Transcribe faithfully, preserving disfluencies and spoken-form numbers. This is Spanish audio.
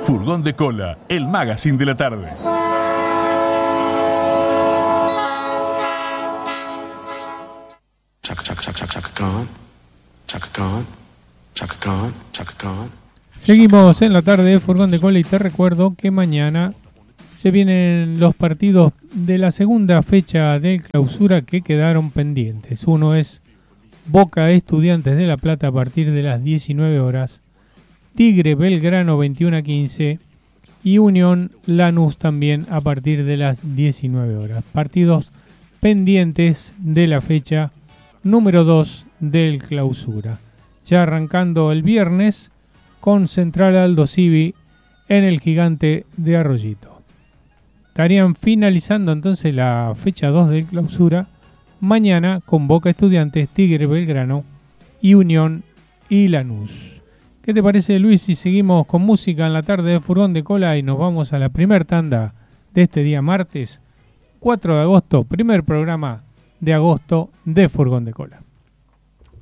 Furgón de Cola, el magazine de la tarde. Chaka chaka chaka chaka Khan, Chaka Khan, Chaka Khan, Chaka Khan. Seguimos en la tarde de Furgón de Cola y te recuerdo que mañana se vienen los partidos de la segunda fecha de clausura que quedaron pendientes. Uno es Boca Estudiantes de La Plata a partir de las diecinueve horas, Tigre Belgrano veintiuno a quince y Unión Lanús también a partir de las diecinueve horas. Partidos pendientes de la fecha número dos del clausura. Ya arrancando el viernes con Central Aldo Civi en el Gigante de Arroyito. Estarían finalizando entonces la fecha dos de clausura mañana con Boca Estudiantes, Tigre Belgrano y Unión y Lanús. ¿Qué te parece, Luis, si seguimos con música en la tarde de Furgón de Cola y nos vamos a la primer tanda de este día martes cuatro de agosto, primer programa de agosto de Furgón de Cola?